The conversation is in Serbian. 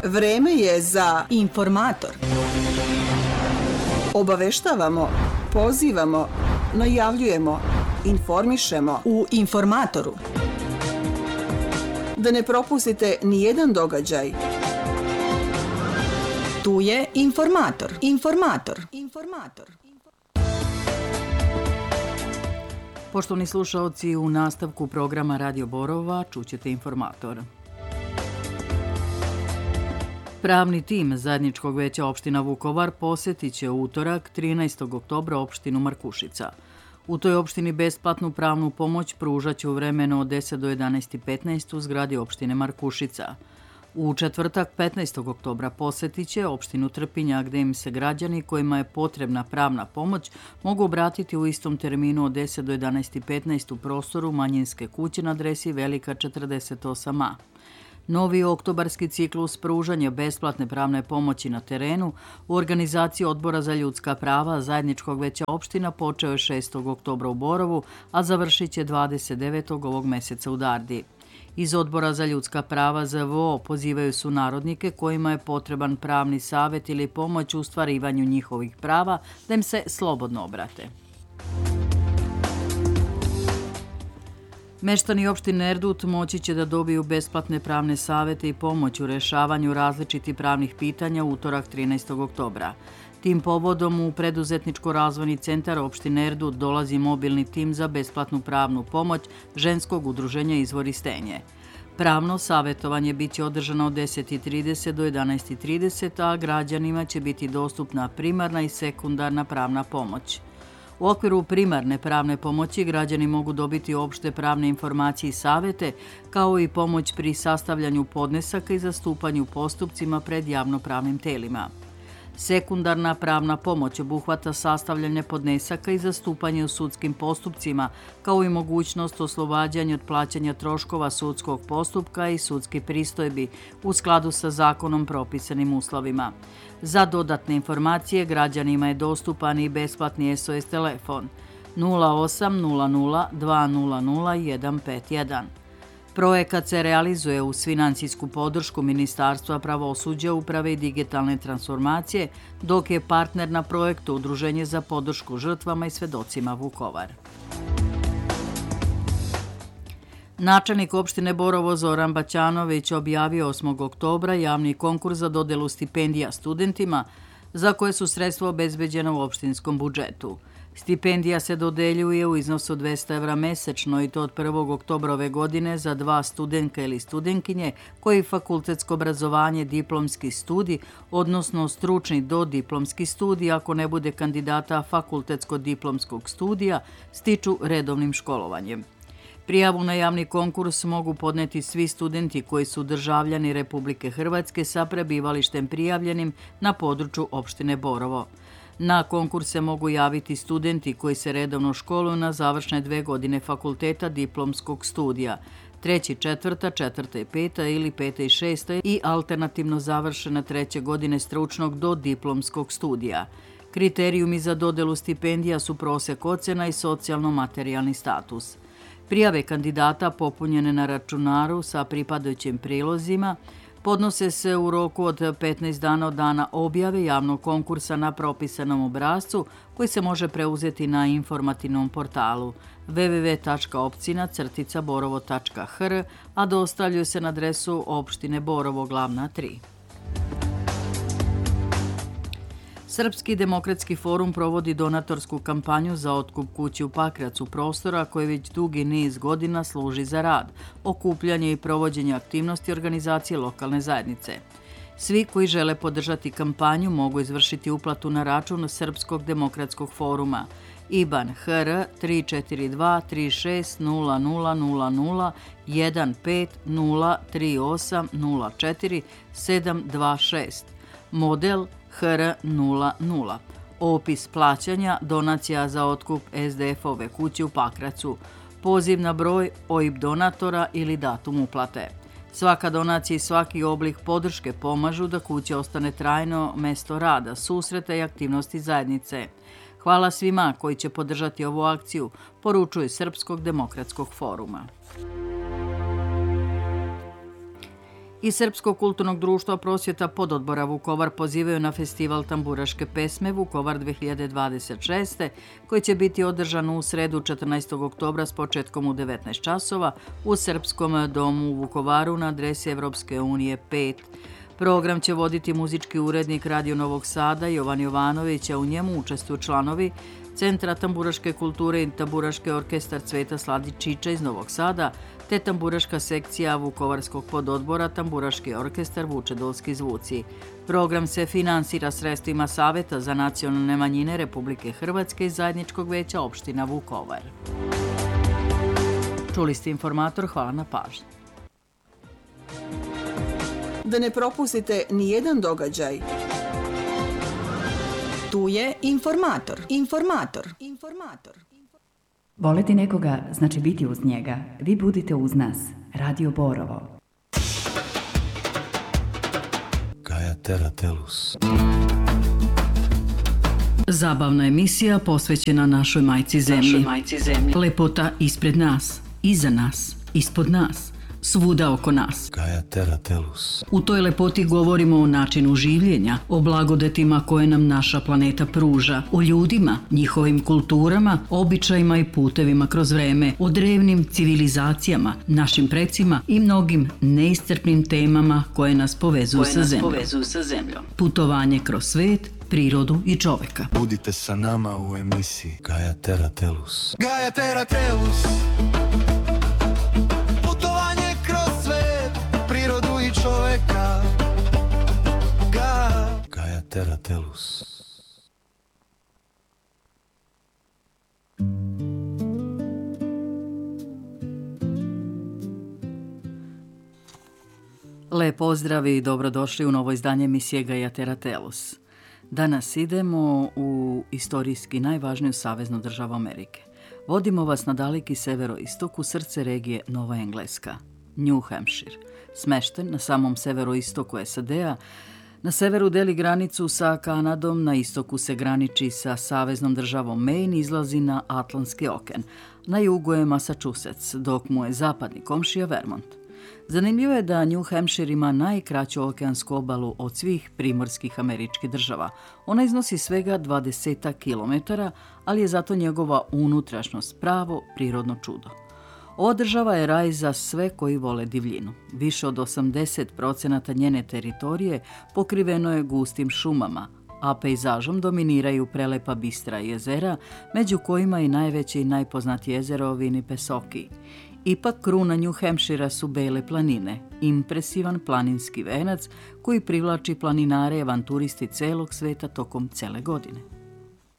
Vreme je za Informator. Obaveštavamo, pozivamo, najavljujemo, informišemo U Informatoru. da ne propustite ni jedan događaj. Tu je Informator. Informator. Poštovani slušaoci, u nastavku programa Radio Borova čućete Informator. Pravni tim Zajedničkog veća opština Vukovar posetit će u utorak 13. oktobra opštinu Markušica. U toj opštini besplatnu pravnu pomoć pružat će u vremenu od 10 do 11:15 u zgradi opštine Markušica. U četvrtak 15. oktobra posetit će opštinu Trpinja, gde im se građani kojima je potrebna pravna pomoć mogu obratiti u istom terminu od 10 do 11:15 u prostoru manjinske kuće na adresi Velika 48a. Novi oktobarski ciklus pružanja besplatne pravne pomoći na terenu u organizaciji Odbora za ljudska prava Zajedničkog veća opština počeo je 6. oktobra u Borovu, a završit će 29. ovog meseca u Dardi. Iz Odbora za ljudska prava ZVO pozivaju su narodnike kojima je potreban pravni savjet ili pomoć u ostvarivanju njihovih prava da im se slobodno obrate. Meštani opštine Erdut moći će da dobiju besplatne pravne savjete i pomoć u rešavanju različitih pravnih pitanja u utorak 13. oktobra. Tim povodom u Preduzetničko-razvojni centar opštine Erdut dolazi mobilni tim za besplatnu pravnu pomoć ženskog udruženja Izvor i Stenje. Pravno savjetovanje biće održano od 10:30 do 11:30, a građanima će biti dostupna primarna i sekundarna pravna pomoć. U okviru primarne pravne pomoći građani mogu dobiti opšte pravne informacije i savjete, kao i pomoć pri sastavljanju podnesaka i zastupanju u postupcima pred javnopravnim telima. Sekundarna pravna pomoć obuhvata sastavljanje podnesaka i zastupanje u sudskim postupcima, kao i mogućnost oslobađanja od plaćanja troškova sudskog postupka i sudskih pristojbi u skladu sa zakonom propisanim uslovima. Za dodatne informacije građanima je dostupan i besplatni SOS telefon 0800 200 151. Projekat se realizuje uz finansijsku podršku Ministarstva pravosuđa, uprave i digitalne transformacije, dok je partner na projektu Udruženje za podršku žrtvama i svedocima Vukovar. Načelnik opštine Borovo Zoran Baćanović objavio 8. oktobra javni konkurs za dodelu stipendija studentima za koje su sredstva obezbeđena u opštinskom budžetu. Stipendija se dodeljuje u iznosu 200 evra mesečno i to od 1. oktobra ove godine za 2 studentka ili studenkinje koji fakultetsko obrazovanje, diplomski studij, odnosno stručni dodiplomski studij, ako ne bude kandidata fakultetsko-diplomskog studija, stiču redovnim školovanjem. Prijavu na javni konkurs mogu podneti svi studenti koji su državljani Republike Hrvatske sa prebivalištem prijavljenim na području opštine Borovo. Na konkurs se mogu javiti studenti koji se redovno školuju na završne 2 godine fakulteta diplomskog studija, 3., 4., 4. i 5. ili 5. i 6. i alternativno završena 3. godine stručnog do diplomskog studija. Kriterijumi za dodelu stipendija su prosek ocena i socijalno-materijalni status. Prijave kandidata popunjene na računaru sa pripadajućim prilozima podnose se u roku od 15 dana od dana objave javnog konkursa na propisanom obrascu koji se može preuzeti na informativnom portalu www.opcina-borovo.hr, a dostavljaju se na adresu opštine Borovo, Glavna 3. Srpski demokratski forum provodi donatorsku kampanju za otkup kući u Pakracu, prostora koji već dugi niz godina služi za rad, okupljanje i provođenje aktivnosti organizacije lokalne zajednice. Svi koji žele podržati kampanju mogu izvršiti uplatu na račun Srpskog demokratskog foruma IBAN HR 342 36 0000 15038 04 726, model HR00. Opis plaćanja donacija za otkup SDF-ove kuće u Pakracu, poziv na broj, OIB donatora ili datum uplate. Svaka donacija i svaki oblik podrške pomažu da kuća ostane trajno mesto rada, susreta i aktivnosti zajednice. Hvala svima koji će podržati ovu akciju, poručuje Srpskog demokratskog foruma. Iz Srpskog kulturnog društva prosvjeta pododbora Vukovar pozivaju na festival tamburaške pesme Vukovar 2026. koji će biti održan u sredu 14. oktobra s početkom u 19 časova u Srpskom domu u Vukovaru na adresi Evropske unije 5. Program će voditi muzički urednik Radio Novog Sada Jovan Jovanović, a u njemu učestvuju članovi Centra tamburaške kulture i tamburaški orkestar Cveta Sladičića iz Novog Sada, te tamburaška sekcija Vukovarskog pododbora Tamburaški orkestar Vučedolski zvuci. Program se finansira sredstvima Saveta za nacionalne manjine Republike Hrvatske i Zajedničkog veća opština Vukovar. Čuli ste informator, hvala na pažnji. Da ne propustite ni jedan događaj. Tu je informator. Voleti nekoga znači biti uz njega. Vi budite uz nas. Radio Borovo. Gaia Terra Tellus. Zabavna emisija posvećena našoj majci zemlji. Lepota ispred nas, iza nas, ispod nas, svuda oko nas. Gaia Terra Tellus. U toj lepoti govorimo o načinu življenja, o blagodetima koje nam naša planeta pruža, o ljudima, njihovim kulturama, običajima i putevima kroz vreme, o drevnim civilizacijama, našim precima i mnogim neiscrpnim temama koje nas povezuju sa zemljom. Putovanje kroz svet, prirodu i čoveka. Budite sa nama u emisiji Gaia Terra Tellus. Gaia Terra Tellus. Putovanje kroz svet, prirodu i čoveka. Gaia Terra Tellus. Lep pozdrav i dobrodošli u novo izdanje emisije Gaia Terra Tellus. Danas idemo u istorijski najvažniju saveznu državu Amerike. Vodimo vas na daleki severoistok u srce regije Nova Engleska, New Hampshire. Smešten na samom severoistoku SAD-a, na severu deli granicu sa Kanadom, na istoku se graniči sa saveznom državom Maine, izlazi na Atlantski okean. Na jugu je Massachusetts, dok mu je zapadni komšija Vermont. Zanimljivo je da New Hampshire ima najkraću okeansku obalu od svih primorskih američkih država. Ona iznosi svega 20 kilometara, ali je zato njegova unutrašnjost pravo prirodno čudo. Ova država je raj za sve koji vole divljinu. Više od 80% njene teritorije pokriveno je gustim šumama, a pejzažom dominiraju prelepa bistra jezera, među kojima i najveće i najpoznatije jezero Winnipesaukee. Ipak kruna New Hampshire su Bele planine, impresivan planinski venac koji privlači planinare i avanturisti celog sveta tokom cele godine.